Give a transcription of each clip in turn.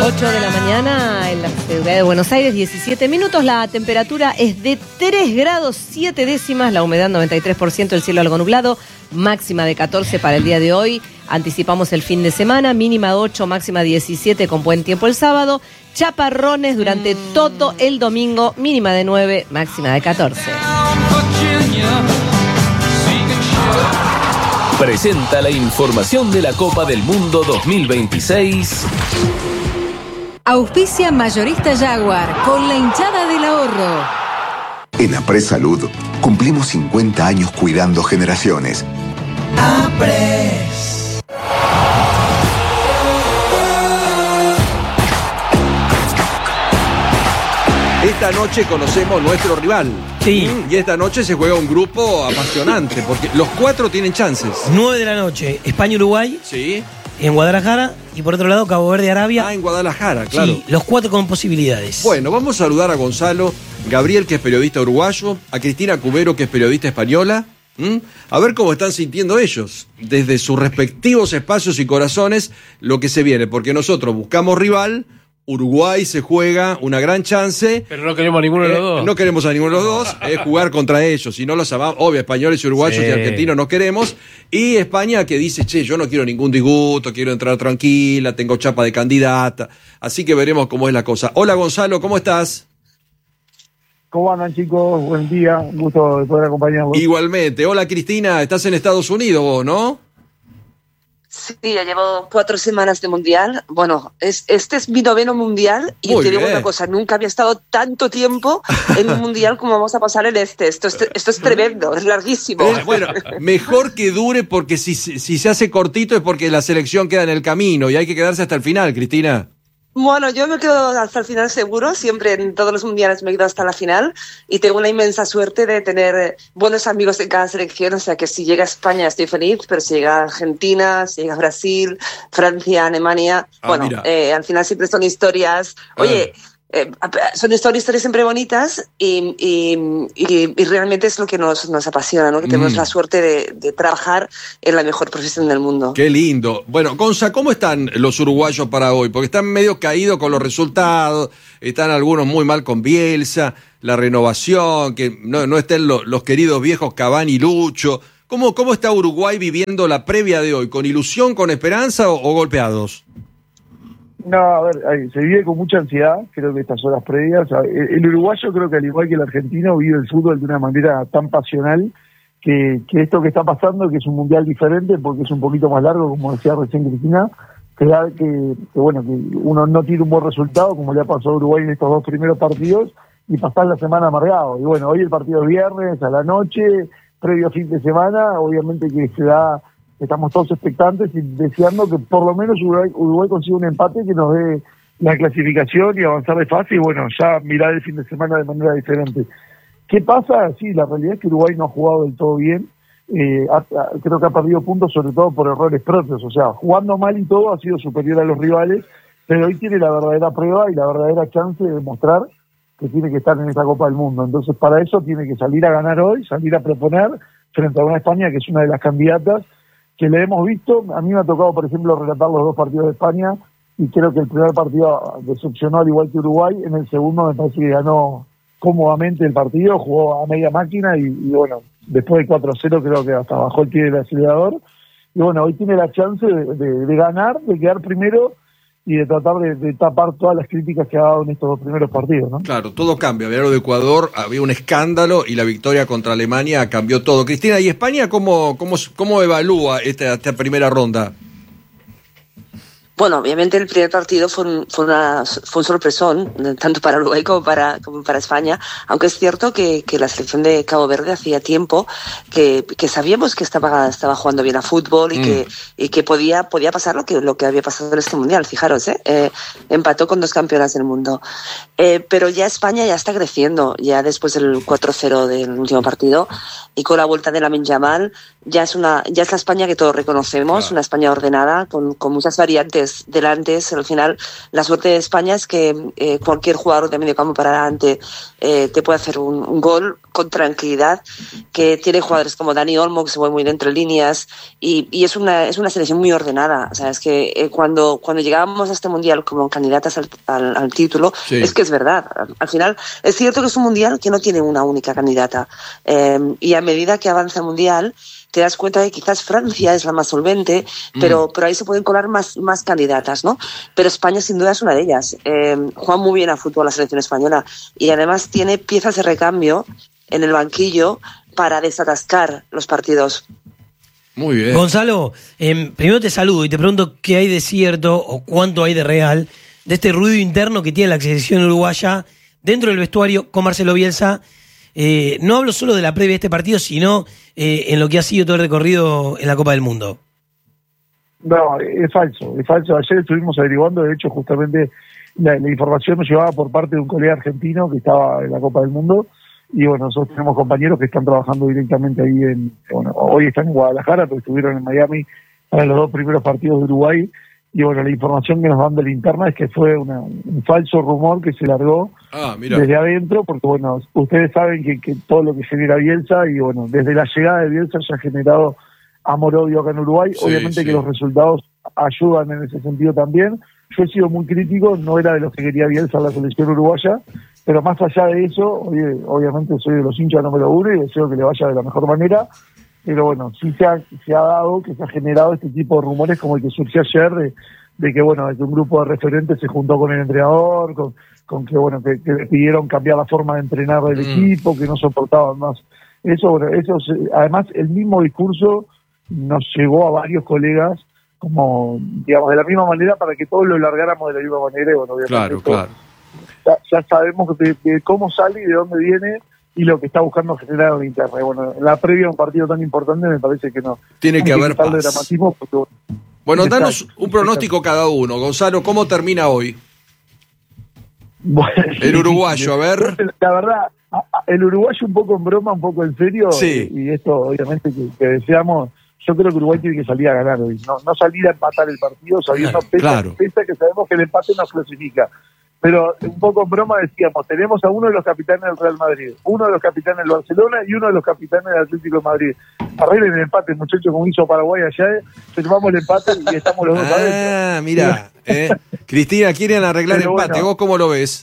8 de la mañana en la ciudad de Buenos Aires, 17 minutos. La temperatura es de 3 grados 7 décimas, la humedad 93%, el cielo algo nublado, máxima de 14 para el día de hoy. Anticipamos el fin de semana, mínima 8, máxima 17 con buen tiempo el sábado. Chaparrones durante todo el domingo, mínima de 9, máxima de 14. Presenta la información de la Copa del Mundo 2026. Auspicia Mayorista Jaguar con la hinchada del ahorro. En Apres Salud cumplimos 50 años cuidando generaciones. Apres. Esta noche conocemos nuestro rival. Sí. Y esta noche se juega un grupo apasionante, porque los 4 tienen chances. 9 de la noche, España-Uruguay. Sí. En Guadalajara. Y por otro lado, Cabo Verde-Arabia. Ah, en Guadalajara, claro. Sí, los 4 con posibilidades. Bueno, vamos a saludar a Gonzalo Gabriel, que es periodista uruguayo, a Cristina Cubero, que es periodista española. A ver cómo están sintiendo ellos, desde sus respectivos espacios y corazones, lo que se viene. Porque nosotros buscamos rival. Uruguay se juega una gran chance. Pero no queremos a ninguno de los dos. No queremos a ninguno de los dos, es jugar contra ellos. Si no los amamos, obvio, españoles y uruguayos y argentinos no queremos. Y España que dice, che, yo no quiero ningún disgusto, quiero entrar tranquila, tengo chapa de candidata. Así que veremos cómo es la cosa. Hola Gonzalo, ¿cómo estás? ¿Cómo andan, chicos? Buen día, un gusto de poder acompañarlos. Igualmente. Hola Cristina, estás en Estados Unidos vos, ¿no? Sí, ya llevo 4 semanas de mundial. Bueno, este es mi 9º mundial y Muy te digo bien. una cosa, nunca había estado tanto tiempo en un mundial como vamos a pasar en este. Esto es tremendo, es larguísimo. Bueno, mejor que dure porque si se hace cortito es porque la selección queda en el camino y hay que quedarse hasta el final, Cristina. Bueno, yo me quedo hasta el final seguro, siempre en todos los mundiales me quedo hasta la final y tengo una inmensa suerte de tener buenos amigos en cada selección, o sea que si llega a España estoy feliz, pero si llega a Argentina, si llega a Brasil, Francia, Alemania, al final siempre son historias, son historias siempre bonitas y realmente es lo que nos apasiona, ¿no? Que tenemos la suerte de trabajar en la mejor profesión del mundo. Qué lindo. Bueno, Gonza, ¿cómo están los uruguayos para hoy? Porque están medio caídos con los resultados, están algunos muy mal con Bielsa, la renovación, que no estén los queridos viejos Cavani y Lucho. ¿Cómo está Uruguay viviendo la previa de hoy? ¿Con ilusión, con esperanza o golpeados? No, a ver, se vive con mucha ansiedad, creo que estas horas previas. El uruguayo creo que al igual que el argentino vive el fútbol de una manera tan pasional que esto que está pasando, que es un mundial diferente porque es un poquito más largo, como decía recién Cristina, que uno no tiene un buen resultado, como le ha pasado a Uruguay en estos 2 primeros partidos, y pasar la semana amargado. Y bueno, hoy el partido es viernes, a la noche, previo a fin de semana, obviamente que estamos todos expectantes y deseando que por lo menos Uruguay consiga un empate que nos dé la clasificación y avanzar de fase y bueno, ya mirar el fin de semana de manera diferente. ¿Qué pasa? Sí, la realidad es que Uruguay no ha jugado del todo bien. Creo que ha perdido puntos sobre todo por errores propios. O sea, jugando mal y todo ha sido superior a los rivales, pero hoy tiene la verdadera prueba y la verdadera chance de demostrar que tiene que estar en esta Copa del Mundo. Entonces, para eso tiene que salir a ganar hoy, salir a proponer frente a una España que es una de las candidatas que le hemos visto. A mí me ha tocado, por ejemplo, relatar los 2 partidos de España y creo que el primer partido decepcionó al igual que Uruguay, en el segundo me parece que ganó cómodamente el partido, jugó a media máquina y bueno, después de 4-0 creo que hasta bajó el pie del acelerador y bueno, hoy tiene la chance de ganar, de quedar primero y de tratar de tapar todas las críticas que ha dado en estos 2 primeros partidos, ¿no? Claro, todo cambia. Había lo de Ecuador, había un escándalo y la victoria contra Alemania cambió todo. Cristina, ¿y España cómo evalúa esta primera ronda? Bueno, obviamente el primer partido fue un sorpresón, tanto para Uruguay como para España, aunque es cierto que la selección de Cabo Verde hacía tiempo que sabíamos que estaba jugando bien a fútbol y que podía pasar lo que había pasado en este mundial, fijaros, empató con 2 campeonas del mundo. Pero ya España ya está creciendo, ya después del 4-0 del último partido y con la vuelta de Lamine Yamal ya es la España que todos reconocemos, una España ordenada con muchas variantes tienes delante. Al final, la suerte de España es que cualquier jugador de medio campo para adelante te puede hacer un gol con tranquilidad, que tiene jugadores como Dani Olmo, que se mueve muy bien entre líneas, y es una selección muy ordenada. O sea, es que cuando llegábamos a este Mundial como candidatas al título, Sí. es que es verdad. Al final, es cierto que es un Mundial que no tiene una única candidata, y a medida que avanza el Mundial, te das cuenta de que quizás Francia es la más solvente, pero ahí se pueden colar más candidatas, ¿no? Pero España sin duda es una de ellas. Juega muy bien a fútbol la selección española y además tiene piezas de recambio en el banquillo para desatascar los partidos. Muy bien. Gonzalo, primero te saludo y te pregunto qué hay de cierto o cuánto hay de real de este ruido interno que tiene la selección uruguaya dentro del vestuario con Marcelo Bielsa. No hablo solo de la previa de este partido, sino en lo que ha sido todo el recorrido en la Copa del Mundo. No, es falso. Ayer estuvimos averiguando, de hecho, justamente la información nos llevaba por parte de un colega argentino que estaba en la Copa del Mundo. Y bueno, nosotros tenemos compañeros que están trabajando directamente ahí hoy están en Guadalajara, pero estuvieron en Miami para los 2 primeros partidos de Uruguay. Y bueno, la información que nos dan de la interna es que fue un falso rumor que se largó desde adentro, porque bueno, ustedes saben que todo lo que genera Bielsa, y bueno, desde la llegada de Bielsa se ha generado amor-odio acá en Uruguay. Sí, obviamente sí. que los resultados ayudan en ese sentido también. Yo he sido muy crítico, no era de los que quería Bielsa en la selección uruguaya, pero más allá de eso, obviamente soy de los hinchas número 1 y deseo que le vaya de la mejor manera. Pero bueno, sí se ha dado, que se ha generado este tipo de rumores como el que surgió ayer de que bueno, de que un grupo de referentes se juntó con el entrenador, con que bueno, que le pidieron cambiar la forma de entrenar del equipo, que no soportaban más. Además, el mismo discurso nos llegó a varios colegas, como, digamos, de la misma manera, para que todos lo largáramos de la misma manera. Y bueno, obviamente Claro. ya sabemos de cómo sale y de dónde viene y lo que está buscando generar en la interna. Y bueno, en la previa de un partido tan importante me parece que no. Tiene que haber quitarle paz. dramatismo porque, Bueno, exacto, danos un pronóstico cada uno. Gonzalo, ¿cómo termina hoy? bueno, El uruguayo, a ver. La verdad, el uruguayo un poco en broma, un poco en serio. Sí. Y esto, obviamente, que deseamos. Yo creo que Uruguay tiene que salir a ganar hoy. No salir a empatar el partido, sabiendo Claro. pese a que sabemos que el empate nos clasifica. Pero un poco en broma decíamos, tenemos a uno de los capitanes del Real Madrid, uno de los capitanes del Barcelona y uno de los capitanes del Atlético de Madrid. Arreglen el empate, muchachos, como hizo Paraguay allá, firmamos el empate y estamos los dos adentro. Mira. Cristina, quieren arreglar Pero empate. bueno. ¿Vos cómo lo ves?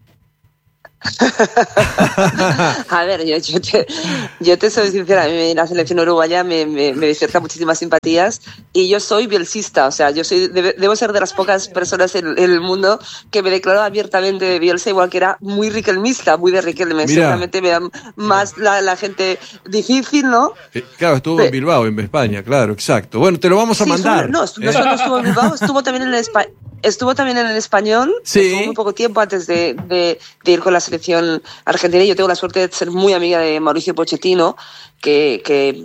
A ver, yo te soy sincera, a mí la selección uruguaya me despierta muchísimas simpatías y yo soy bielsista, o sea, debo ser de las pocas personas en el mundo que me declaro abiertamente de Bielsa, igual que era muy riquelmista, muy de Riquelme. Seguramente me da más la gente difícil, ¿no? Claro, estuvo en Bilbao, en España, claro, exacto. Bueno, te lo vamos a mandar. No solo estuvo en Bilbao, estuvo también en el Estuvo también en el Español, Sí. estuvo muy poco tiempo antes de ir con la selección argentina. Yo tengo la suerte de ser muy amiga de Mauricio Pochettino, que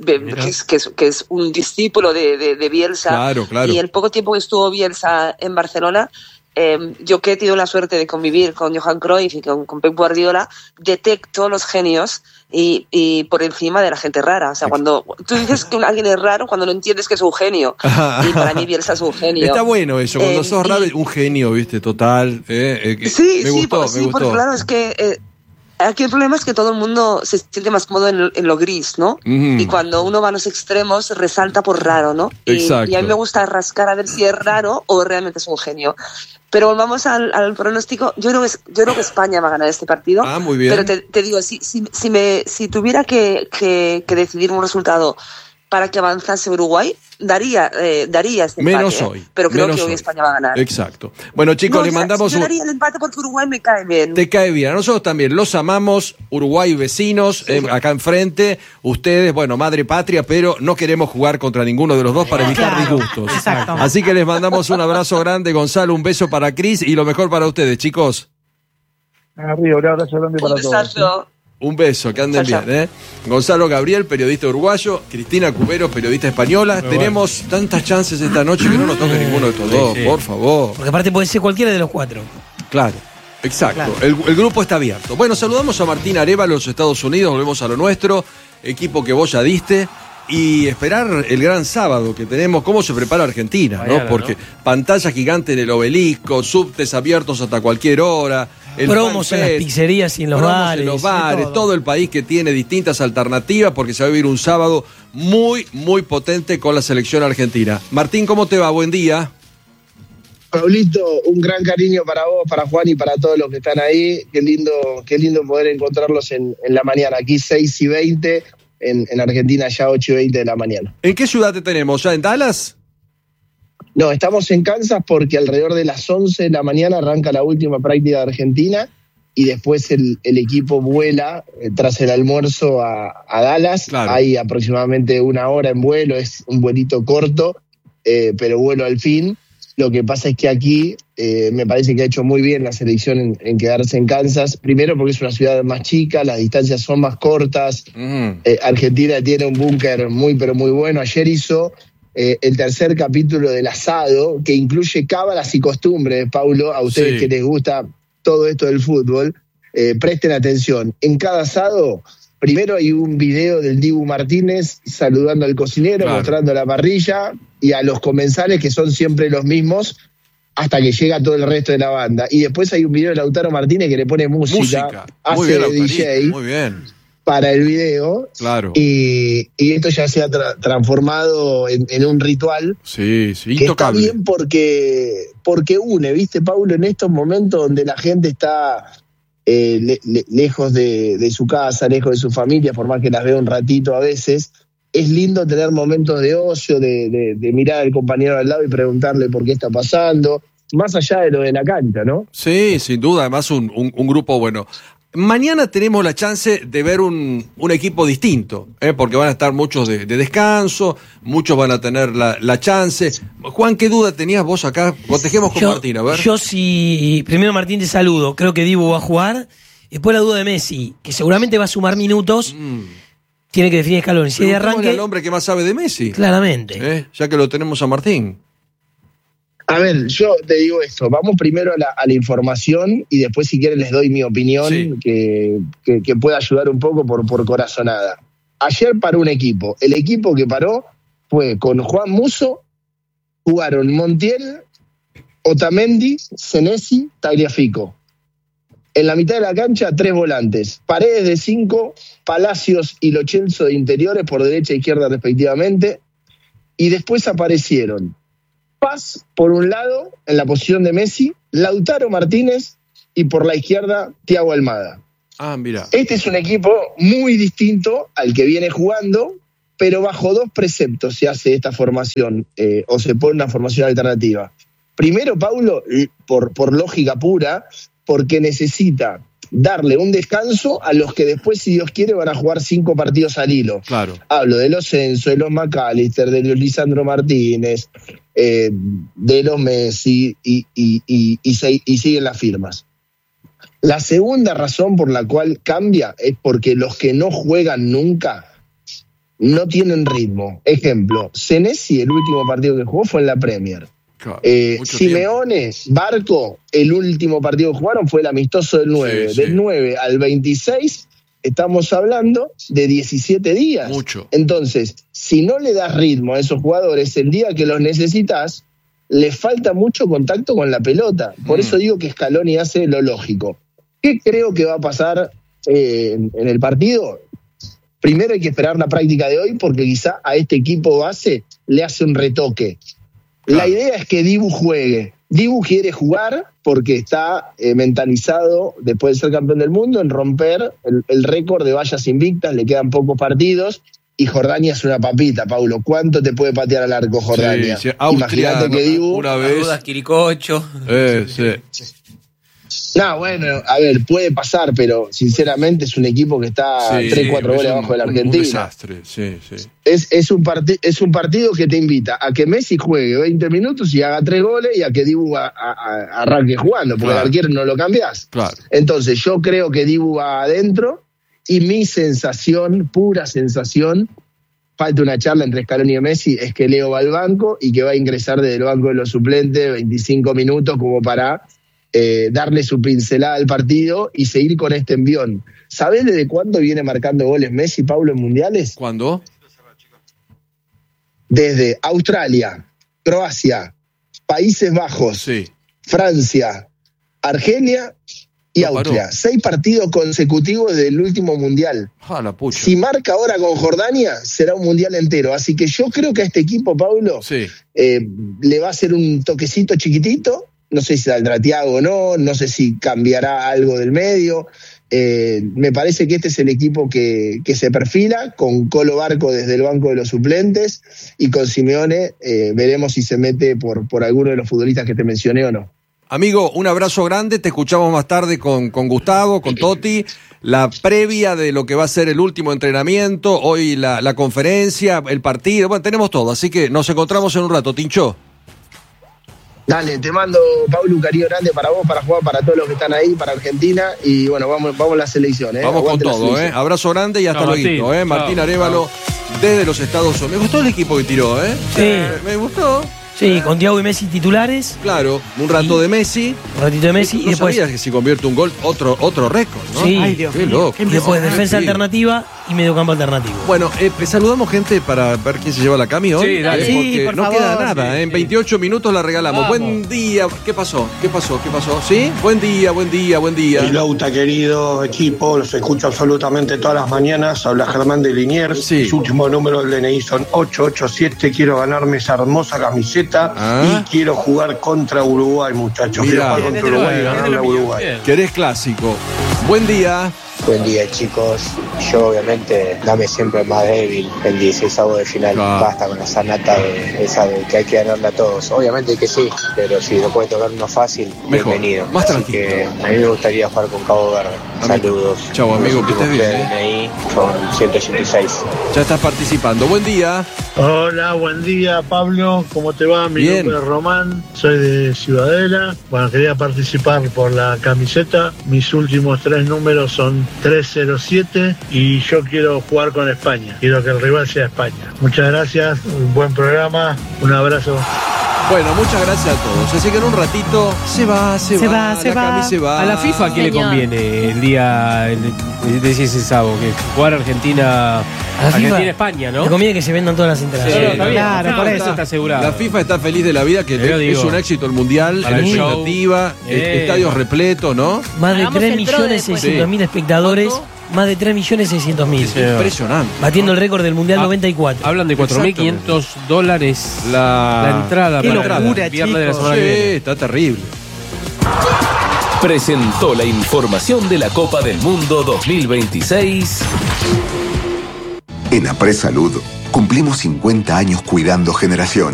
es un discípulo de Bielsa. Claro. Y el poco tiempo que estuvo Bielsa en Barcelona, yo que he tenido la suerte de convivir con Johan Cruyff y con Pep Guardiola, detecto los genios y por encima de la gente rara. O sea, cuando tú dices que alguien es raro, cuando no entiendes que es un genio. Y para mí Bielsa es un genio. Está bueno eso, cuando sos raro, un genio, viste, total. Sí, me gustó. porque claro, es que aquí el problema es que todo el mundo se siente más cómodo en lo gris, ¿no? Y cuando uno va a los extremos, resalta por raro, ¿no? Y a mí me gusta rascar a ver si es raro o realmente es un genio. Pero volvamos al pronóstico. Yo creo que España va a ganar este partido. Muy bien. Pero te digo, si tuviera que decidir un resultado para que avanzase Uruguay, daría este menos empate. Hoy. Pero creo menos que hoy España va a ganar. Exacto. Bueno, chicos, le mandamos yo daría el empate porque Uruguay me cae bien. Te cae bien. A nosotros también. Los amamos. Uruguay vecinos, acá enfrente. Ustedes, bueno, madre patria, pero no queremos jugar contra ninguno de los dos para evitar disgustos. Exacto. Así que les mandamos un abrazo grande, Gonzalo, un beso para Cris y lo mejor para ustedes, chicos. Arriba, un abrazo grande para todos. Un beso, que anden bien, Gonzalo Gabriel, periodista uruguayo, Cristina Cubero, periodista española. Tenemos tantas chances esta noche que no nos toque ninguno de estos dos, por favor. Porque aparte puede ser cualquiera de los 4. Claro, exacto. El grupo está abierto. Bueno, saludamos a Martín Areva, los Estados Unidos, volvemos a lo nuestro, equipo que vos ya diste. Y esperar el gran sábado que tenemos, cómo se prepara Argentina, Mañana, ¿no? Porque ¿no? pantalla gigante en el Obelisco, subtes abiertos hasta cualquier hora. Promos en las pizzerías y en los bares. En los bares, todo el país que tiene distintas alternativas porque se va a vivir un sábado muy, muy potente con la selección argentina. Martín, ¿cómo te va? Buen día. Paulito, un gran cariño para vos, para Juan y para todos los que están ahí. Qué lindo poder encontrarlos en la mañana. Aquí 6:20, en Argentina ya 8:20 de la mañana. ¿En qué ciudad te tenemos? ¿Ya en Dallas? No, estamos en Kansas porque alrededor de las 11 de la mañana arranca la última práctica de Argentina y después el equipo vuela tras el almuerzo a Dallas. Claro. Hay aproximadamente 1 hora en vuelo, es un vuelito corto, pero vuelo al fin. Lo que pasa es que aquí me parece que ha hecho muy bien la selección en quedarse en Kansas. Primero porque es una ciudad más chica, las distancias son más cortas. Argentina tiene un búnker muy, pero muy bueno. Ayer hizo el tercer capítulo del asado, que incluye cábalas y costumbres, Paulo. A ustedes que les gusta todo esto del fútbol, presten atención. En cada asado, primero hay un video del Dibu Martínez saludando al cocinero, mostrando la parrilla, y a los comensales, que son siempre los mismos, hasta que llega todo el resto de la banda. Y después hay un video de Lautaro Martínez que le pone música. Muy hace bien, de DJ. Muy bien. Para el video. Claro. Y esto ya se ha transformado en un ritual. Sí, Que intocable. está bien porque une, ¿viste, Paulo? En estos momentos donde la gente está lejos de su casa, lejos de su familia, por más que las vea un ratito a veces, es lindo tener momentos de ocio, de mirar al compañero al lado y preguntarle por qué está pasando, más allá de lo de la cancha, ¿no? Sí, sin duda, además un grupo bueno. Mañana tenemos la chance de ver un equipo distinto, porque van a estar muchos de descanso, muchos van a tener la chance. Juan, ¿qué duda tenías vos acá? Cotejemos con Martín, a ver. Yo sí, primero Martín te saludo, creo que Dibu va a jugar. Después la duda de Messi, que seguramente va a sumar minutos, tiene que definir Scaloni. Si hay arranque, el hombre que más sabe de Messi. Claramente. Ya que lo tenemos a Martín. A ver, yo te digo esto, vamos primero a la información y después si quieres les doy mi opinión que pueda ayudar un poco por corazonada. Ayer paró un equipo, el equipo que paró fue con Juan Musso, jugaron Montiel, Otamendi, Senesi, Tagliafico. En la mitad de la cancha 3 volantes, Paredes de 5, Palacios y Lo Celso de interiores por derecha e izquierda respectivamente, y después aparecieron Paz por un lado, en la posición de Messi, Lautaro Martínez y por la izquierda, Thiago Almada. Ah, mira. Este es un equipo muy distinto al que viene jugando, pero bajo 2 preceptos se hace esta formación, o se pone una formación alternativa. Primero, Paulo, por lógica pura, porque necesita darle un descanso a los que después, si Dios quiere, van a jugar 5 partidos al hilo. Claro. Hablo de los Censo, de los McAllister, de los Lisandro Martínez, de los Messi y siguen las firmas. La segunda razón por la cual cambia es porque los que no juegan nunca no tienen ritmo. Ejemplo, Senesi, el último partido que jugó fue en la Premier. Claro, Simeone, Barco, el último partido que jugaron fue el amistoso del 9. Del 9 al 26 estamos hablando de 17 días. Mucho. Entonces, si no le das ritmo a esos jugadores el día que los necesitas, les falta mucho contacto con la pelota. Por eso digo que Scaloni hace lo lógico. ¿Qué creo que va a pasar en el partido? Primero hay que esperar la práctica de hoy porque quizá a este equipo base le hace un retoque. La idea es que Dibu juegue. Dibu quiere jugar porque está mentalizado, después de ser campeón del mundo, en romper el récord de vallas invictas. Le quedan pocos partidos y Jordania es una papita, Paulo. ¿Cuánto te puede patear al arco Jordania? Sí, Austria, imagínate que Dibu... una vez... Dudas, Quiricocho. Sí. No, bueno, a ver, puede pasar, pero sinceramente es un equipo que está 3-4 goles abajo de la Argentina. Un desastre, sí. Es un partido que te invita a que Messi juegue 20 minutos y haga 3 goles y a que Dibu arranque jugando, porque el arquero no lo cambiás. Claro. Entonces yo creo que Dibu va adentro y mi sensación, pura sensación, falta una charla entre Scaloni y Messi, es que Leo va al banco y que va a ingresar desde el banco de los suplentes 25 minutos como para... darle su pincelada al partido y seguir con este envión. ¿Sabés desde cuándo viene marcando goles Messi, Paulo, en mundiales? ¿Cuándo? desde Australia, Croacia, Países Bajos, Sí. Francia, Argelia y No paró. Austria. 6 partidos consecutivos del último mundial. Ah, la pucha. Si marca ahora con Jordania, será un mundial entero. Así que yo creo que a este equipo, Pablo, Sí. le va a hacer un toquecito chiquitito. No sé si saldrá Thiago o no, no sé si cambiará algo del medio. Me parece que este es el equipo que se perfila, con Colo Barco desde el banco de los suplentes, y con Simeone veremos si se mete por alguno de los futbolistas que te mencioné o no. Amigo, un abrazo grande, te escuchamos más tarde con Gustavo, con Totti, la previa de lo que va a ser el último entrenamiento, hoy la conferencia, el partido, bueno, tenemos todo, así que nos encontramos en un rato, Tincho. Dale, te mando, Pablo, un cariño grande para vos, para Juan, para todos los que están ahí, para Argentina, y bueno, vamos a la selección. Vamos Aguante con la todo, selección. abrazo grande y hasta Chao, luego, Martín. Martín Chao. Arévalo desde los Estados Unidos. Me gustó el equipo que tiró, Sí. Me gustó. Sí, con Thiago y Messi titulares, Claro, un rato de Messi. un ratito de Messi No y después, sabías que si convierte un gol, otro récord, ¿no? Sí. Ay, Dios Qué mío, loco. qué y después defensa Sí. alternativa y mediocampo alternativo. Bueno, saludamos gente para ver quién se lleva la cami hoy. Sí, dale. Sí, Porque por no favor. queda nada, Sí, en sí. 28 minutos la regalamos. Vamos. Buen día. ¿Qué pasó? ¿Qué pasó? ¿Sí? Buen día. Pilota, querido equipo, los escucho absolutamente todas las mañanas. Habla Germán de Liniers. Sí. Su último número del DNI son 887. Quiero ganarme esa hermosa camiseta Ah. y quiero jugar contra Uruguay, muchachos. Mirá. Quiero jugar contra Uruguay y ganarle a Uruguay. Bien. ¿Querés clásico? Buen día. Buen día, chicos. Yo, obviamente, dame siempre más débil el 16avo de final. Claro. Basta con esa nata esa de que hay que ganarle a todos. Obviamente que sí, pero si no puede tocar uno fácil, Mejor, bienvenido. más Así tranquilo. que a mí me gustaría jugar con Cabo Verde. Saludos. Chau, amigo, que estés bien, Los últimos DNI son 186. Ya estás participando. Buen día. Hola, buen día, Pablo. ¿Cómo te va? Mi Bien. nombre es Román, soy de Ciudadela. Bueno, quería participar por la camiseta. Mis últimos 3 números son 307 y yo quiero jugar con España. Quiero que el rival sea España. Muchas gracias, un buen programa, un abrazo. Bueno, muchas gracias a todos. Así que en un ratito se va, la cami se va. A la FIFA, ¿qué le Señor. conviene el día de 16avo? Que jugar A la FIFA España, ¿no? le conviene que se vendan todas las entradas. Sí, Claro, está bien. claro, por eso. Está asegurado. La FIFA está feliz de la vida, que Yo es digo, un éxito el mundial, para la el show. expectativa, estadios repletos, ¿no? Más de Hagamos 3 el pro millones después. 600.000 espectadores, más de 3 millones 600.000. Sí. Impresionante. Batiendo el récord del Mundial Ah, 94. Hablan de $4.500 la entrada Qué para locura, el viernes de la chicos. semana Sí, que viene. está terrible. Presentó la información de la Copa del Mundo 2026. En Apres Salud cumplimos 50 años cuidando generaciones.